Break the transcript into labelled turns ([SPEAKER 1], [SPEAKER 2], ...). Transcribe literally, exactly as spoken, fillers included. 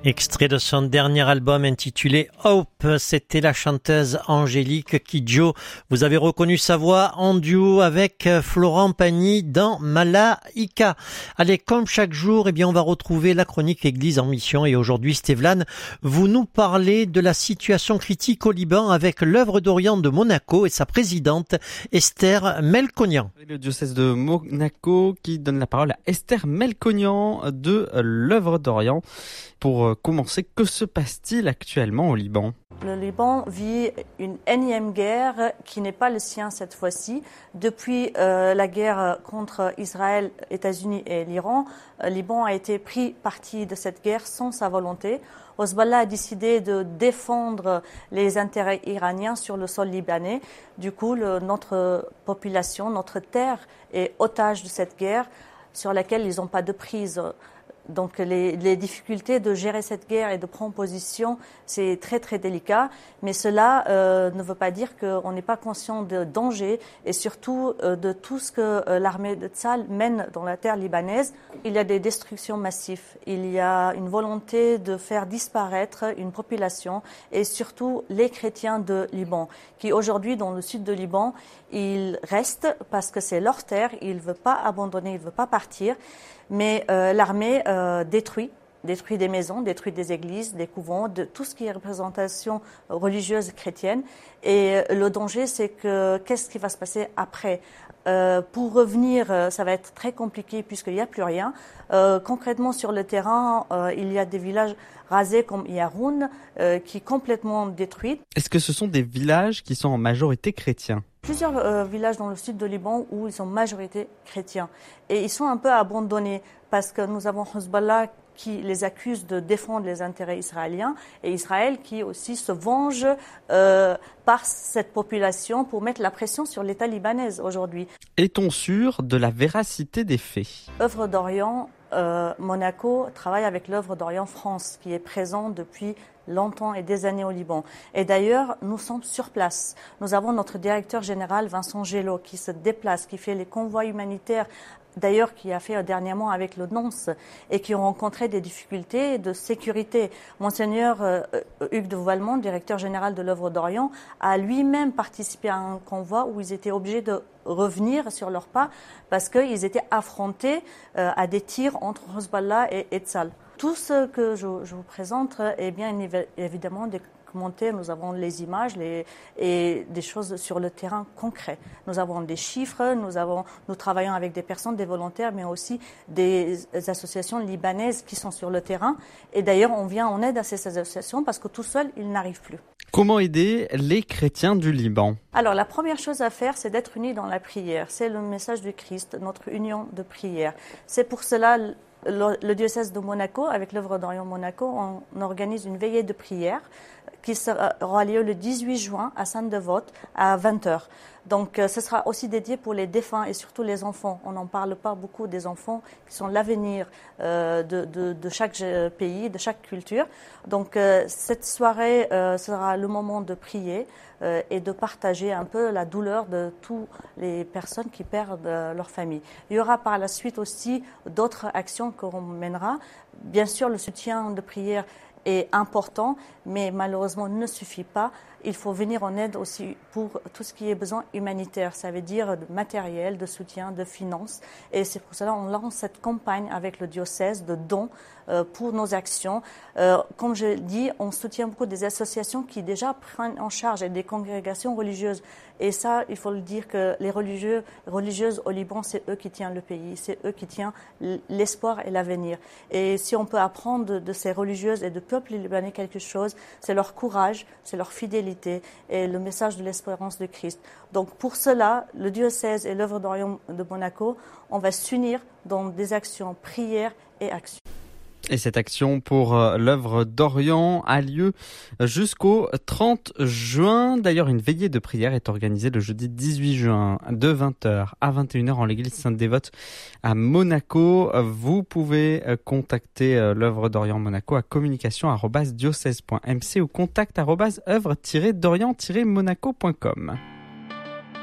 [SPEAKER 1] Extrait de son dernier album intitulé Hope, c'était la chanteuse Angélique Kidjo. Vous avez reconnu sa voix en duo avec Florent Pagny dans Malaika. Allez, comme chaque jour, eh bien, on va retrouver la chronique Église en mission. Et aujourd'hui, Stéphane, vous nous parlez de la situation critique au Liban avec l'œuvre d'Orient de Monaco et sa présidente Esther Melkonian.
[SPEAKER 2] Le diocèse de Monaco qui donne la parole à Esther Melkonian de l'œuvre d'Orient. Pour commencer, que se passe-t-il actuellement au Liban ?
[SPEAKER 3] Le Liban vit une énième guerre qui n'est pas le sien cette fois-ci. Depuis euh, la guerre contre Israël, États-Unis et l'Iran, le Liban a été pris parti de cette guerre sans sa volonté. Hezbollah a décidé de défendre les intérêts iraniens sur le sol libanais. Du coup, le, notre population, notre terre est otage de cette guerre sur laquelle ils n'ont pas de prise. Donc les, les difficultés de gérer cette guerre et de prendre position, c'est très très délicat. Mais cela euh, ne veut pas dire qu'on n'est pas conscient de danger et surtout euh, de tout ce que euh, l'armée de Tzal mène dans la terre libanaise. Il y a des destructions massives, il y a une volonté de faire disparaître une population et surtout les chrétiens de Liban, qui aujourd'hui dans le sud de Liban, ils restent parce que c'est leur terre, ils ne veulent pas abandonner, ils ne veulent pas partir. Mais euh, l'armée euh, détruit, détruit des maisons, détruit des églises, des couvents, de tout ce qui est représentation religieuse chrétienne. Et euh, le danger, c'est que qu'est-ce qui va se passer après ? Euh, pour revenir, euh, ça va être très compliqué puisqu'il n'y a plus rien. Euh, concrètement, sur le terrain, euh, il y a des villages rasés comme Yaroun, euh, qui est complètement détruit.
[SPEAKER 2] Est-ce que ce sont des villages qui sont en majorité chrétiens ?
[SPEAKER 3] Plusieurs euh, villages dans le sud de Liban où ils sont majorité chrétiens. Et ils sont un peu abandonnés parce que nous avons Hezbollah qui les accuse de défendre les intérêts israéliens et Israël qui aussi se venge euh, par cette population pour mettre la pression sur l'État libanais aujourd'hui.
[SPEAKER 2] Est-on sûr de la véracité des faits ?
[SPEAKER 3] Œuvre d'Orient, euh, Monaco travaille avec l'œuvre d'Orient France qui est présent depuis longtemps et des années au Liban. Et d'ailleurs, nous sommes sur place. Nous avons notre directeur général Vincent Gelot qui se déplace, qui fait les convois humanitaires, d'ailleurs qui a fait dernièrement avec le N O N S et qui ont rencontré des difficultés de sécurité. Monseigneur euh, Hugues de Voilemont, directeur général de l'œuvre d'Orient, a lui-même participé à un convoi où ils étaient obligés de revenir sur leurs pas parce qu'ils étaient affrontés euh, à des tirs entre Hezbollah et, et Tzal. Tout ce que je, je vous présente est bien évidemment documenté. Nous avons les images les, et des choses sur le terrain concret. Nous avons des chiffres, nous, avons, nous travaillons avec des personnes, des volontaires, mais aussi des associations libanaises qui sont sur le terrain. Et d'ailleurs, on vient en aide à ces associations parce que tout seul, ils n'arrivent plus.
[SPEAKER 2] Comment aider les chrétiens du Liban ?
[SPEAKER 3] Alors, la première chose à faire, c'est d'être unis dans la prière. C'est le message du Christ, notre union de prière. C'est pour cela... Le, le diocèse de Monaco, avec l'œuvre d'Orient Monaco, on, on organise une veillée de prière qui sera, aura lieu le dix-huit juin à Sainte-Devote à vingt heures. Donc, euh, ce sera aussi dédié pour les défunts et surtout les enfants. On n'en parle pas beaucoup des enfants qui sont l'avenir euh, de, de, de chaque pays, de chaque culture. Donc, euh, cette soirée euh, sera le moment de prier euh, et de partager un peu la douleur de toutes les personnes qui perdent euh, leur famille. Il y aura par la suite aussi d'autres actions qu'on mènera. Bien sûr, le soutien de prière est important, mais malheureusement ne suffit pas. Il faut venir en aide aussi pour tout ce qui est besoin humanitaire. Ça veut dire de matériel, de soutien, de finances. Et c'est pour cela qu'on lance cette campagne avec le diocèse de dons euh, pour nos actions. Euh, comme je dis, on soutient beaucoup des associations qui déjà prennent en charge et des congrégations religieuses. Et ça, il faut le dire que les religieux, religieuses au Liban, c'est eux qui tiennent le pays, c'est eux qui tiennent l'espoir et l'avenir. Et si on peut apprendre de, de ces religieuses et de peuple libanais quelque chose, c'est leur courage, c'est leur fidélité et le message de l'espérance de Christ. Donc pour cela, le diocèse et l'œuvre d'Orient de Monaco, on va s'unir dans des actions, prières et actions.
[SPEAKER 2] Et cette action pour l'œuvre d'Orient a lieu jusqu'au trente juin. D'ailleurs, une veillée de prière est organisée le jeudi dix-huit juin de vingt heures à vingt et une heures en l'église Sainte-Dévote à Monaco. Vous pouvez contacter l'œuvre d'Orient Monaco à communication arobase diocèse point m c ou contact arobase œuvre tiret d'orient tiret monaco point com.